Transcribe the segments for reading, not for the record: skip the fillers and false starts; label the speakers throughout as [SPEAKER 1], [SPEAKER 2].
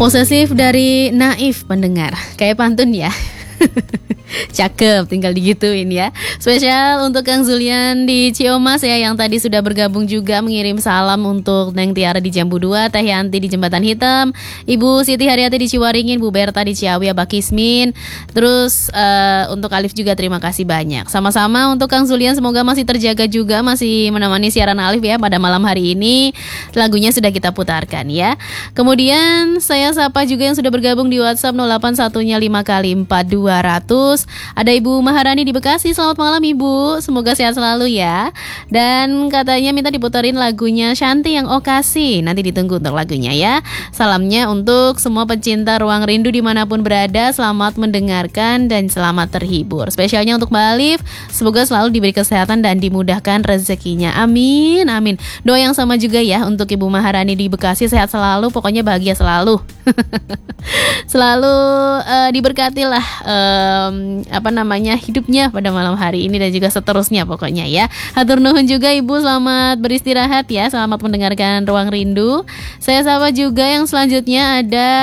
[SPEAKER 1] Posesif dari Naif pendengar. Kayak pantun ya. Cakep, tinggal digituin ya. Spesial untuk Kang Zulian di Ciomas ya, yang tadi sudah bergabung juga mengirim salam untuk Neng Tiara di Jambu 2, Teh Yanti di Jembatan Hitam, Ibu Siti Haryati di Ciwaringin, Bu Berta di Ciawi, Abah Kismin. Terus untuk Alif juga terima kasih banyak. Sama-sama untuk Kang Zulian, semoga masih terjaga juga, masih menemani siaran Alif ya pada malam hari ini. Lagunya sudah kita putarkan ya. Kemudian saya sapa juga yang sudah bergabung di WhatsApp 081-nya 5 kali 4 200. Ada Ibu Maharani di Bekasi. Selamat malam Ibu, semoga sehat selalu ya. Dan katanya minta diputarin lagunya Shanti yang Okasi. Nanti ditunggu untuk lagunya ya. Salamnya untuk semua pecinta Ruang Rindu dimanapun berada. Selamat mendengarkan dan selamat terhibur. Spesialnya untuk Mbak Alif, semoga selalu diberi kesehatan dan dimudahkan rezekinya. Amin, amin. Doa yang sama juga ya untuk Ibu Maharani di Bekasi, sehat selalu, pokoknya bahagia selalu. Selalu diberkati lah hidupnya pada malam hari ini dan juga seterusnya pokoknya ya. Hatur nuhun juga Ibu, selamat beristirahat ya, selamat mendengarkan Ruang Rindu. Saya sapa juga yang selanjutnya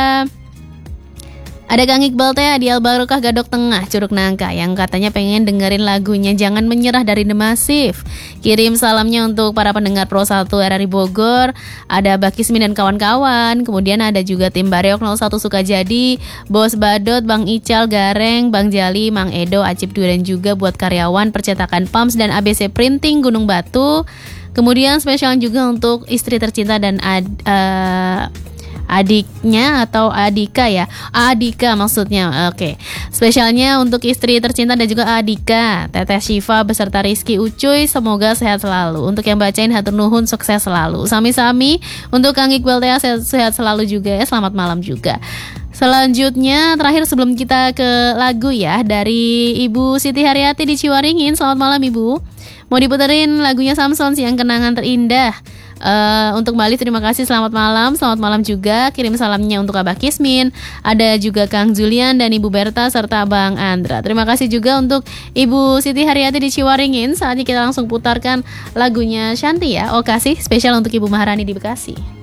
[SPEAKER 1] ada Kang Iqbal Teh di Al-Barokah Gadok Tengah, Curug Nangka, yang katanya pengen dengerin lagunya Jangan Menyerah dari The Massive. Kirim salamnya untuk para pendengar Pro 1 RRI Bogor, ada Bakismin dan kawan-kawan. Kemudian ada juga tim Bareok 01 Sukajadi, Bos Badot, Bang Ical, Gareng, Bang Jali, Mang Edo, Acip Dwi, dan juga buat karyawan percetakan PAMS dan ABC Printing Gunung Batu. Kemudian spesial juga untuk istri tercinta dan adiknya atau Adika ya, Adika maksudnya. Oke. Spesialnya untuk istri tercinta dan juga Adika, Teteh Syifa beserta Rizky Ucuy, semoga sehat selalu. Untuk yang bacain hatur nuhun, sukses selalu. Sami-sami untuk Kang Iqbal Teh, sehat selalu juga ya. Selamat malam juga. Selanjutnya terakhir sebelum kita ke lagu ya, dari Ibu Siti Haryati di Ciwaringin. Selamat malam Ibu. Mau diputerin lagunya Samson Siang Kenangan Terindah. Untuk Mbak Alif terima kasih, selamat malam juga. Kirim salamnya untuk Abah Kismin, ada juga Kang Julian dan Ibu Berta serta Bang Andra. Terima kasih juga untuk Ibu Siti Haryati di Ciwaringin. Saatnya kita langsung putarkan lagunya Shanti ya, Okasi, spesial untuk Ibu Maharani di Bekasi.